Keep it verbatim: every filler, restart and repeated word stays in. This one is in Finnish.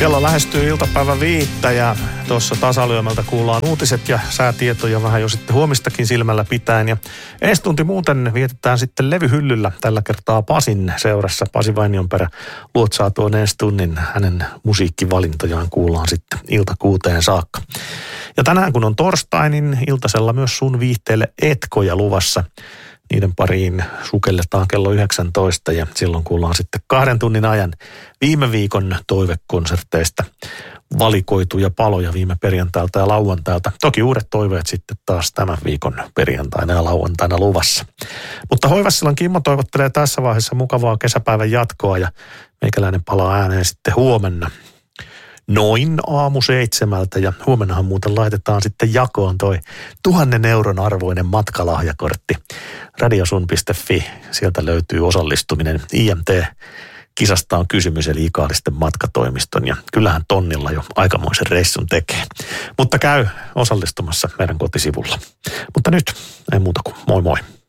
Kello lähestyy iltapäivän viittä ja tuossa tasalyömältä kuullaan uutiset ja säätietoja vähän jo sitten huomistakin silmällä pitäen. Ja ensi tunti muuten vietetään sitten levyhyllyllä tällä kertaa Pasin seurassa. Pasi Vainionperä luotsaa tuon ensi tunnin. Hänen musiikkivalintojaan kuullaan sitten ilta kuuteen saakka. Ja tänään kun on torstai, niin iltasella myös sun viihteelle etkoja luvassa. Niiden pariin sukelletaan kello yhdeksäntoista ja silloin kuullaan sitten kahden tunnin ajan viime viikon toivekonserteista valikoituja paloja viime perjantailta ja lauantailta. Toki uudet toiveet sitten taas tämän viikon perjantaina ja lauantaina luvassa. Mutta Hoivassilan Kimmo toivottelee tässä vaiheessa mukavaa kesäpäivän jatkoa ja meikäläinen palaa ääneen sitten huomenna. Noin aamu seitsemältä ja huomennahan muuten laitetaan sitten jakoon toi tuhannen euron arvoinen matkalahjakortti. radiosun piste fi, sieltä löytyy osallistuminen. I M T-kisasta on kysymys eli Ikaalisten matkatoimiston ja kyllähän tonnilla jo aikamoisen reissun tekee. Mutta käy osallistumassa meidän kotisivulla. Mutta nyt ei muuta kuin moi moi.